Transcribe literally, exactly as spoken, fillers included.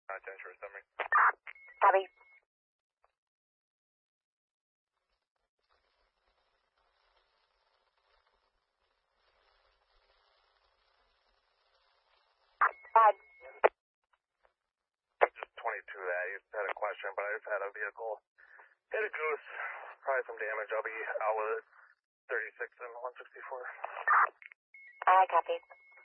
Uh, ten short summary. Copy. Five. Just twenty-two that. I just had a question, but I just had a vehicle hit a goose. Probably some damage. I'll be out with it. thirty-six and one sixty-four. I copy.